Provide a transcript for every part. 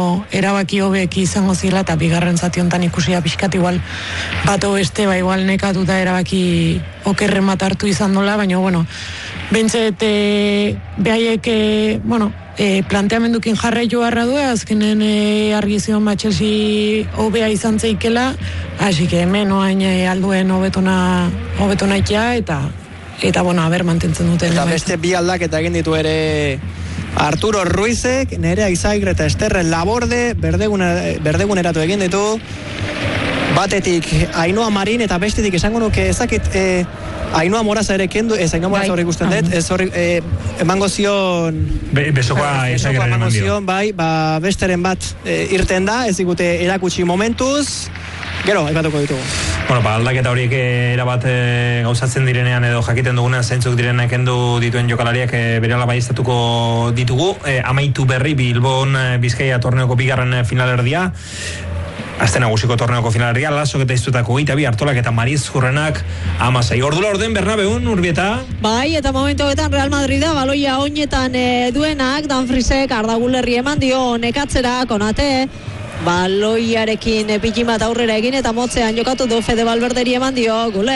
erabaki hobek izango zila, eta bigarren zati hontan ikusia pixkat igual bato beste, igual nekatuta erabaki okerren bat hartu izan dola, baina, bueno, bentset behaiek, planteamendukin jarraitu harra du, azkenen argizion Chelsea hobea izan zeikela, hasi que hemen oain alduen hobetona ikia, eta bueno, aber mantentzen duten. Eta beste bi aldaketa egin ditu ere Arturo Ruizek, Nerea Izagirre eta Ester Laborde berdeguneratu egin ditu. Batetik Ainhoa Marin eta bestetik esango nuke ezakit Ainhoa Moraza ere kendu, Ainhoa Moraza hori ikusten dut, emango zion besokoa emango zion, besteren bat irten da, ez digute erakutsi momentuz. Gero, aipatuko ditugu. Bueno, aldaketa horiek erabat gauzatzen direnean edo jakiten dugunean zeintzuk direnean kendu dituen jokalariak berehala baieztatuko ditugu. Amaitu berri Bilbon Bizkaia torneoko bigarren finalerdia. Azte nagusiko torneoko finalerdia, Lasok eta Iztutako Itabi, Artolak eta Mariz Jurrenak 16. Ordula orden, Bernabeun, Urbieta. Bai, eta momentoetan Real Madrida baloia oinetan duenak, Danfrisek Ardagulerri eman dio nekatzera, Konate baloiarekin pikimat aurrera egin eta motzean jokatu du Fede Valverderi eman dio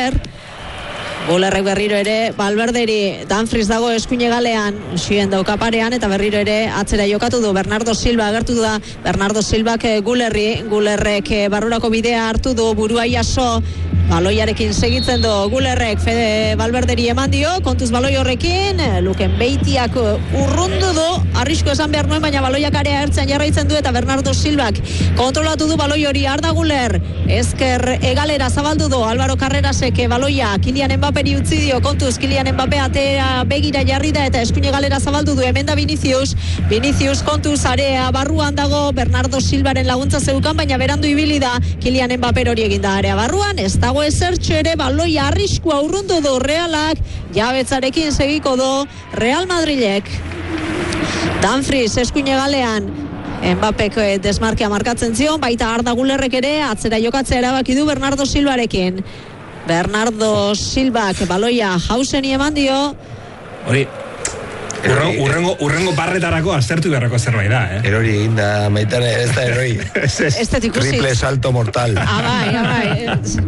Gulerrek berriro ere Valverderi, Danfries dago eskuine galean, xien dauka parean eta berriro ere atzera jokatu du Bernardo Silva, agertu da Bernardo Silvak Gulerrek barrurako bidea hartu du, burua jaso, baloiarekin segitzen du Gulerrek Fede Valverderi eman dio, kontuz baloi horrekin, Luken Beitiak urrundu du, arrisko esan behar nuen, baina baloiak area ertzen jarraitzen du eta Bernardo Silvak kontrolatu du baloi hori, Arda Guler, ezker egalera zabaldu du, Álvaro Carrerasek baloia, Kylian Mbapperi utzi dio, kontuz Kylian Mbappe atea begira jarri da eta eskuine galera zabaldu du, hemen da Vinicius kontuz area barruan dago, Bernardo Silvaren laguntza zeukan, baina berandu ibili da, Kylian Mbappe hori egin da area barruan, ez dago ezertxo ere, baloia arriskua urrundu du Realak, jabetzarekin segiko du Real Madrilek. Danfries eskuine galean, Mbappek desmarkea markatzen zion, baita Arda Gulerrek ere atzera jokatzea erabaki du Bernardo Silvarekin. Bernardo Silvak baloia Hauseni eman dio. Hori, urrengo barretarako aztertu beharrako zerbait da, Erori egin da, Maitane, ez da erori. Triple salto mortal. Bai.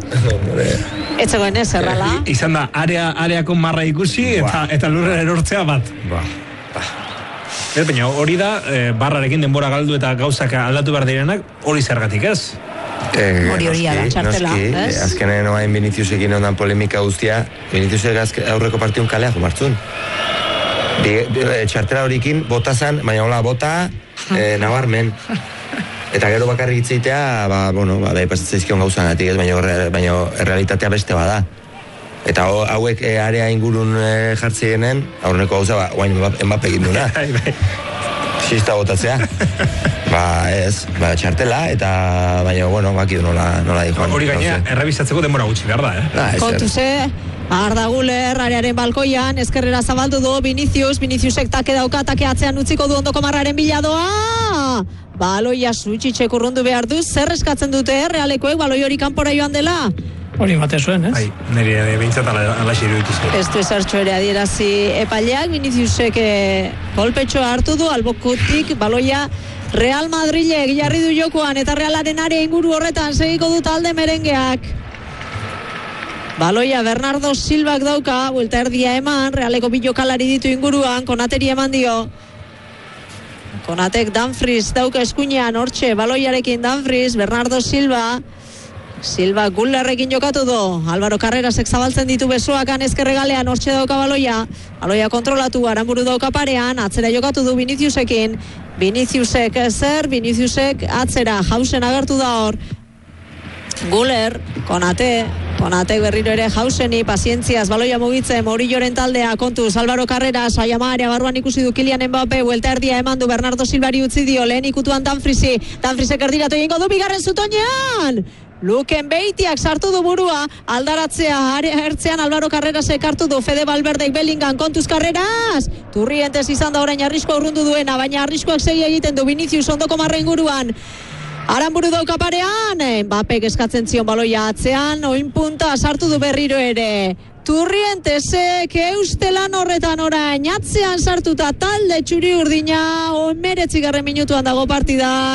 Ez zegoen ez, errala. Izan da, areako marra ikusi eta lurrera erortzea bat. Baina hori da, barrarekin denbora galdu eta gauzak aldatu behar direnak, hori zergatik ez? Hori da, txartela. Azkenen oain Viniciusekin ondan polemika guztia, Viniciusek aurreko partiun kalea jumartzun. Txartela horikin botazan, baina hola bota nabarmen. Eta gero bakarrik itzeitea, da ipazitzaizkion gauzan gatik ez, baina realitatea beste bada. Eta hauek area ingurun jartzeenen, aurreneko gauza, oain Mbappe egin duna. Xista botatzea. Txartela, eta baina, baki du nola di joan. Hori gaina, errebizatzeko denbora gutxi behar da, Kontuze, Arda Guler, arearen balkoian, ezkerrera zabaldu du Viniciusek take dauka, take atzean utziko du ondoko marraren biladoa. Baloia Suitxitxek urrundu behar du, zer eskatzen dute, Realekoek baloi hori kanpora joan dela? Hori bate zuen, ez? Nire behintzat alaxi irudituzko. Ez du esartxo ere adierazi epaileak, Viniciusek kolpetxoa hartu du, albokutik, baloia Real Madrilek jarri du jokoan, eta Realaren area inguru horretan segiko du talde merengeak. Baloia Bernardo Silvak dauka, buelta erdia eman, Realeko bi jokalari ditu inguruan, Konateri eman dio. Konatek Danfries dauka eskuinean, hortxe, baloiarekin Danfries, Bernardo Silva Gulerrekin jokatu du, Álvaro Carrerasek zabaltzen ditu besoakan ezkerregalean, hortxe dauka baloia kontrolatu, Aramburu dauka parean, atzera jokatu du Viniciusekin, Viniciusek atzera, Hausen agertu da hor, Guler, Konatek berriro ere Hauseni, pazientziaz, baloia mugitzen, Morilloren taldea, kontuz, Álvaro Carreras, Aiamarea, barruan ikusi du Kylian Mbappe, buelta erdia eman du Bernardo Silvari utzi dio, lehen ikutuan Danfriesek erdiratu egingo du bigarren zutoinean! Luken Beitiak sartu du burua, aldaratzea, ertzean Álvaro Carrerasek hartu du, Fede Valverdek Bellingham, kontuz Carreras! Turrientes izan da orain arriskoa urrundu duena, baina arriskoak segi egiten du Vinicius ondoko marra inguruan. Aramburu dauka parean, Mbappek eskatzen zion baloia atzean, oin punta sartu du berriro ere. Turrientesek eustelan horretan orain atzean sartuta talde txuri urdina, 19. minutuan dago partida.